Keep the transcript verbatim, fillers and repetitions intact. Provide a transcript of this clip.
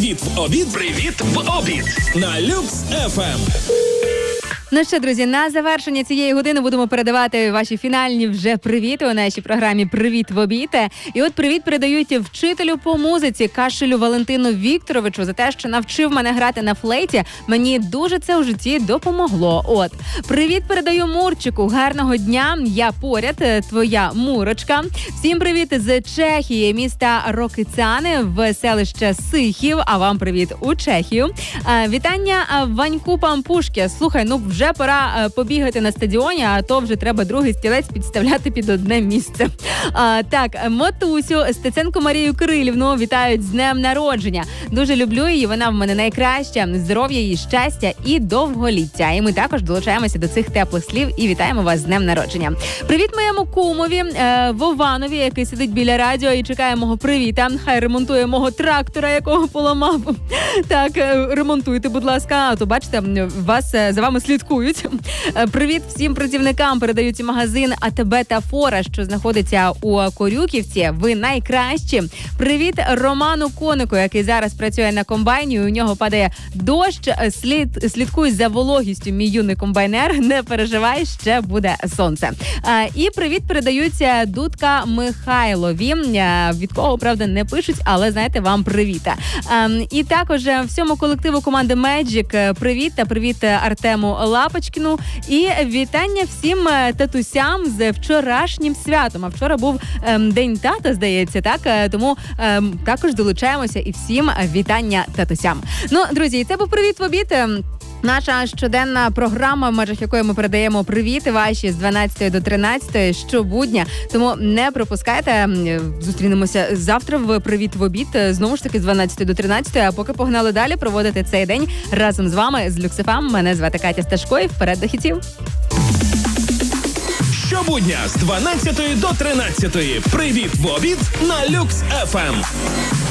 Привіт в обід. Привіт в обід. На Люкс еф ем. Ну що, друзі, на завершення цієї години будемо передавати ваші фінальні вже привіти у нашій програмі «Привіт в обід». І от привіт передають вчителю по музиці Кашелю Валентину Вікторовичу за те, що навчив мене грати на флейті. Мені дуже це у житті допомогло. От. Привіт передаю Мурчику. Гарного дня. Я поряд. Твоя Мурочка. Всім привіт з Чехії, міста Рокицяни в селище Сихів. А вам привіт у Чехію. Вітання Ваньку Пампушки. Слухай, ну вже Вже пора побігати на стадіоні, а то вже треба другий стілець підставляти під одне місце. А, так, Мотусю, Стеценко Марію Кирилівну вітають з днем народження. Дуже люблю її, вона в мене найкраща. Здоров'я їй, щастя і довголіття. І ми також долучаємося до цих теплих слів і вітаємо вас з днем народження. Привіт моєму кумові е, Вованові, який сидить біля радіо і чекає мого привіта. Хай ремонтує мого трактора, якого поламав. Так, ремонтуйте, будь ласка. А то, бачите, вас, за вами слідкують. Привіт всім працівникам, передають магазин АТБ та Фора, що знаходиться у Корюківці. Ви найкращі. Привіт Роману Конику, який зараз працює на комбайні. У нього падає дощ. Слід, слідкуй за вологістю, мій юний комбайнер. Не переживай, ще буде сонце. І привіт передаються Дудка Михайлові. Від кого, правда, не пишуть, але, знаєте, вам привіт. І також всьому колективу команди Magic привіт та привіт Артему Лапочкіну і вітання всім татусям з вчорашнім святом. А вчора був ем, День тата, здається, так? Тому ем, також долучаємося і всім вітання татусям. Ну, друзі, це був «Привіт в обід». Наша щоденна програма, в межах якої ми передаємо привіти ваші з дванадцятої до тринадцятої щобудня. Тому не пропускайте. Зустрінемося завтра в «Привіт в обід». Знову ж таки з дванадцятої до тринадцятої. А поки погнали далі проводити цей день разом з вами, з Люкс еф ем. Мене звати Катя Сташко і вперед до хітів. Щобудня з дванадцятої до тринадцятої. Привіт в обід на Люкс еф ем.